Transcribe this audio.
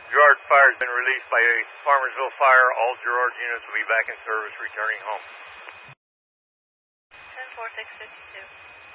Girard Fire has been released by Farmersville Fire. All Girard units will be back in service returning home. 10-4, 652.